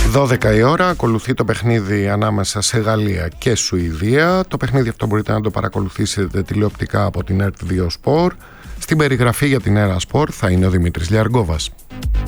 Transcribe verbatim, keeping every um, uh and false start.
δώδεκα η ώρα, ακολουθεί το παιχνίδι ανάμεσα σε Γαλλία και Σουηδία. Το παιχνίδι αυτό μπορείτε να το παρακολουθήσετε τηλεοπτικά από την ΕΡΤ δύο Sport. Στην περιγραφή για την Έρα Sport θα είναι ο Δημήτρης Λιαργόβας.